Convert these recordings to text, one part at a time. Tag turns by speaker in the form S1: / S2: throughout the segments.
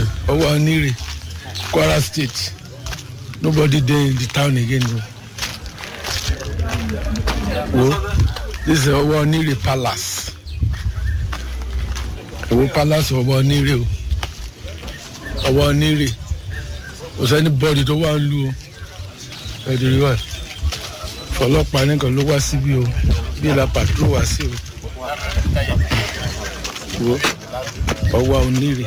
S1: ọwọ́ onírè Kwara State nobody dey in the town again wo this is ọwọ́ onírè palace palace ọwọ́ onírè o ọwọ́ onírè kò sẹ́ni bọ́ọ̀dì tó wà ń lu o ẹ̀dùnrí wà fọlọ́pàá nìkan ló wá síbí o bí la patrol wá sí o wo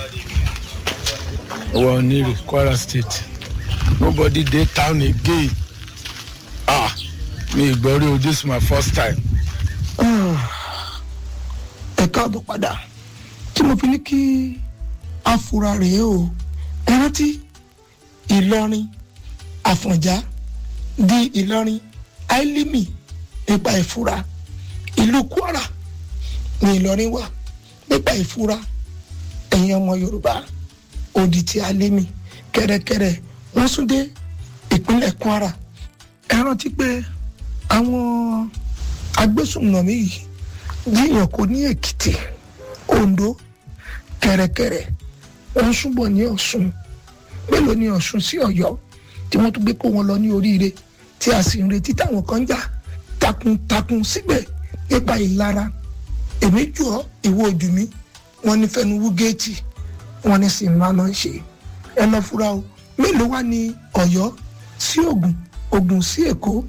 S1: ọwọ́ onírè Kwara State nobody dey town again mi ìgbọ́rí o this is my first time.
S2: ẹ káàbọ̀ padà tí mo fi ní kí afura rèé o ẹ rántí Ìlọrin Àfọ̀njá di Ìlọrin Àìlímì nípa ìfura ìlú Kwara ní Ìlọrin wà nípa ìfura ẹ̀yin ọmọ Yorùbá odi ti Àìlímì kẹ̀rẹ̀kẹ̀rẹ̀ wọ́n sún dé ìpínlẹ̀ Kwara ẹ rántí pé àwọn agbésùnmọ̀mí yìí jíyàn kò ní Èkìtì Oǹdó kẹ̀rẹ̀kẹ̀rẹ̀ wọ́n súnbọ̀ ní Ọ̀ṣun mélòó ní Ọ̀ṣun sí Ọ̀yọ́ tí wọ́n tún gbé kó wọn lọ ní Oríire tí a sì ń retí táwọn kan jà takuntakun síbẹ̀ nípa ìlara èmi jù ọ́ ìwọ ojú mi wọ́n ní fẹnuwú géètì wọ́n ní sì máa lọ ṣe ẹ lọ fura o mélòó wá ní Ọ̀yọ́ sí Ògùn sí Èkó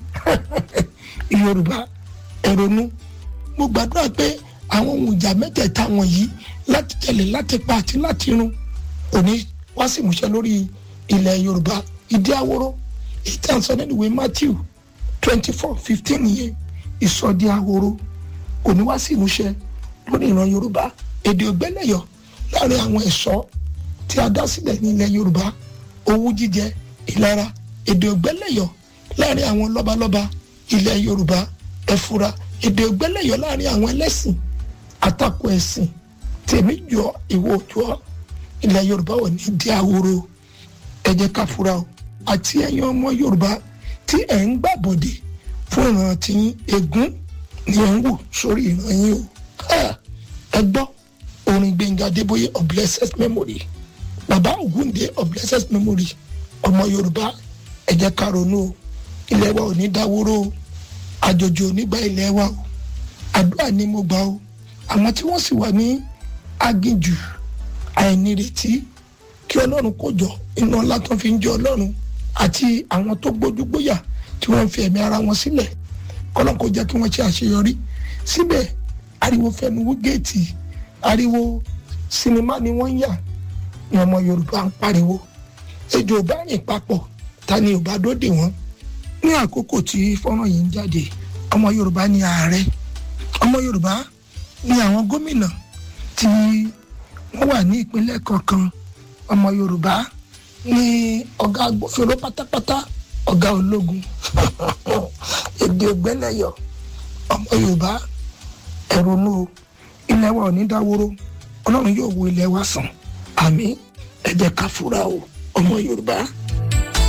S2: Yorùbá ẹ̀rọnú mo gbàdúrà pé àwọn ohun ìjà mẹ́tẹ̀ẹ̀ta wọ̀nyí láti tẹ̀lé láti pa àti láti run òní wá sí ìmúṣẹ lórí ilẹ̀ Yorùbá ìdí àwòrán ìtàn sọ nínú ìwé Matthew 24:15 yẹn ìsọdí àwòrán òní wá sí ìmúṣẹ lórí ìran Yorùbá èdè ògbẹ́lẹ̀yọ̀ láàrin àwọn ẹ̀ṣọ́ tí a dá sílẹ̀ ní ilẹ̀ Yorùbá owú jíjẹ ìlara èdè ògbẹ́lẹ̀yọ̀ láàrin àwọn lọ́balọ́ba ilẹ̀ Yorùbá ẹ̀fura èdè ògbẹ́lẹ̀yọ̀ láàrin àwọn ẹlẹ́sìn àtakò ẹ̀sìn tèmi jọ ìwọ òjò ilẹ̀ Yorùbá ò ní di àwòrò ẹ jẹ́ ká fura o àti ẹ̀yin ọmọ Yorùbá tí ẹ̀ ń gbàbọ̀dé fún ìran tí ègún ni ẹ̀ ń wò sórí ìran yín o ẹ gbọ́ orin Gbẹ́ngà Adébóyè of blessed memory bàbá Ògúndé of blessed memory ọmọ Yorùbá ẹ jẹ́ ká ronú o ilẹ̀ wa ò ní dáwóró o àjòjì ò ní gba ilẹ̀ wa o àdúrà ni mo gbà o àwọn tí wọ́n sì wà ní aginjù àìnírètí kí Ọlọ́run kó jọ iná ńlá tó fi ń jẹ Ọlọ́run àti àwọn tó gbójúgbóyà tí wọ́n ń fi ẹ̀mí ara wọn sílẹ̀ kọ́lọ́n kó jẹ́ kí wọ́n ṣe àṣeyọrí síbẹ̀ ariwo fẹnuwú géètì ariwo sinimá ni wọ́n ń yà ní ọmọ Yorùbá ń pariwo ejò ò bá rìn papọ̀ ta ni ò bá dóde wọn ní àkókò tí fọ́nrán yìí ń jáde ọmọ Yorùbá ní ààrẹ ọmọ Yorùbá ní àwọn gómìnà tí wọ́n wà ní ìpínlẹ̀ kọ̀ọ̀kan ọmọ Yorùbá ní ọ̀gá agbófinró pátápátá ọ̀gá ológun èdè ògbẹ́lẹ̀yọ̀ ọmọ Yorùbá ẹ̀rọnú ilẹ̀ wa ò ní dáwóró Ọlọ́run yóò wo ilẹ̀ wa sàn àmín ẹ jẹ́ ká fura o ọmọ Yorùbá.